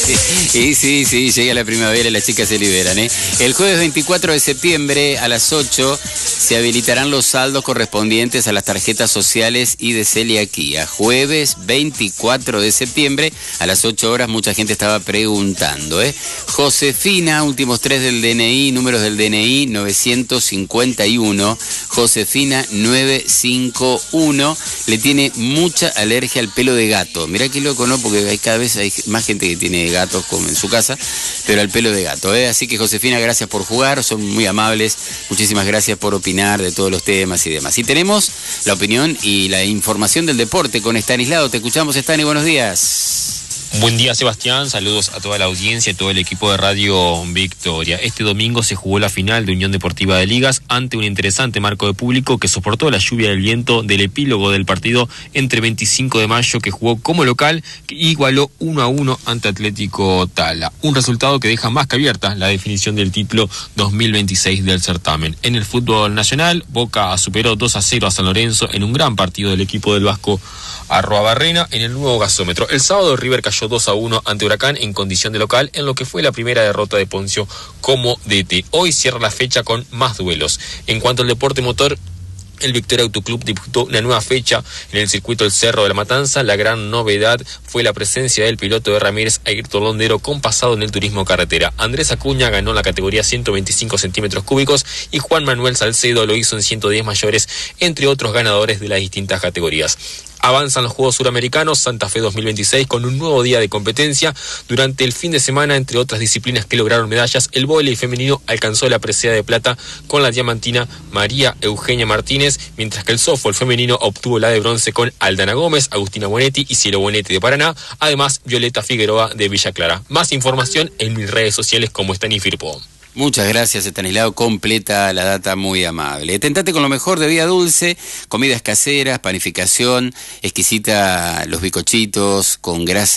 Sí, llega la primavera y las chicas se liberan, ¿eh? El jueves 24 de septiembre a las 8 se habilitarán los saldos correspondientes a las tarjetas sociales y de celiaquía. Jueves 24 de septiembre a las 8 horas, mucha gente estaba preguntando, ¿eh? Josefina, últimos 3 del DNI, números del DNI 951. Josefina 951, le tiene mucha alergia al pelo de gato. Mirá qué loco, ¿no? Porque cada vez hay más gente que tiene gatos como en su casa, pero al pelo de gato, ¿eh? Así que Josefina, gracias por jugar, son muy amables, muchísimas gracias por opinar de todos los temas y demás. Y tenemos la opinión y la información del deporte con Estanislao. Te escuchamos, Estani, buenos días. Buen día, Sebastián, saludos a toda la audiencia y todo el equipo de Radio Victoria. Este domingo se jugó la final de Unión Deportiva de Ligas ante un interesante marco de público que soportó la lluvia del viento del epílogo del partido entre 25 de mayo, que jugó como local, que igualó 1-1 ante Atlético Tala. Un resultado que deja más que abierta la definición del título 2026 del certamen. En el fútbol nacional, Boca superó 2-0 a San Lorenzo en un gran partido del equipo del Vasco Arruabarrena en el nuevo gasómetro. El sábado River cayó 2-1 ante Huracán en condición de local, en lo que fue la primera derrota de Poncio como DT. Hoy cierra la fecha con más duelos. En cuanto al deporte motor, el Victoria Autoclub disputó una nueva fecha en el circuito del Cerro de la Matanza. La gran novedad fue la presencia del piloto de Ramírez, Ayrton Londero, con pasado en el turismo carretera. Andrés Acuña ganó la categoría 125 centímetros cúbicos y Juan Manuel Salcedo lo hizo en 110 mayores, entre otros ganadores de las distintas categorías. Avanzan los Juegos Suramericanos Santa Fe 2026 con un nuevo día de competencia. Durante el fin de semana, entre otras disciplinas que lograron medallas, el vóley femenino alcanzó la presea de plata con la diamantina María Eugenia Martínez, mientras que el softball femenino obtuvo la de bronce con Aldana Gómez, Agustina Bonetti y Cielo Bonetti de Paraná, además Violeta Figueroa de Villa Clara. Más información en mis redes sociales como Estani Firpo. Muchas gracias, Estanislao, completa la data, muy amable. Tentate con lo mejor de Vía Dulce, comidas caseras, panificación, exquisita los bizcochitos con grasa